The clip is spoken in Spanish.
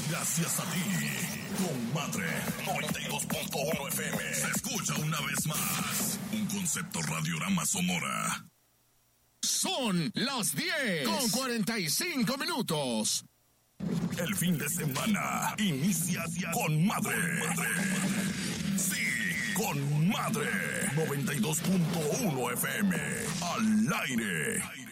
Gracias a ti, Comadre 92.1 FM. Se escucha una vez más. Un concepto radiorama sonora. Son las 10:45. El fin de semana inicia con Madre. Sí, con Madre 92.1 FM. Al aire.